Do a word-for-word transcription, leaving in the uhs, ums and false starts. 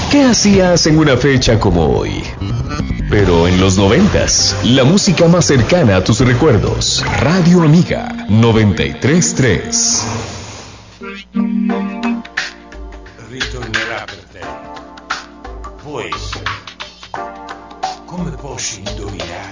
¿Qué hacías en una fecha como hoy? Pero en los noventas, la música más cercana a tus recuerdos. Radio Amiga noventa y tres punto tres. Ritornerà per te. Può essere. Come posso indovinare?